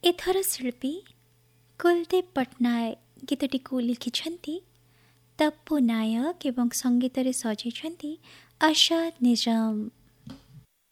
ଏଥର ଶିଳ୍ପୀ କୁଲଦୀପ ପଟ୍ଟନାୟକ ଗୀତଟିକୁ ଲିଖିଛନ୍ତି ତପୁ ନାୟକ ଏବଂ ସଙ୍ଗୀତରେ ସଜେଇଛନ୍ତି ଅର୍ଶାଦ ନିଜାମ।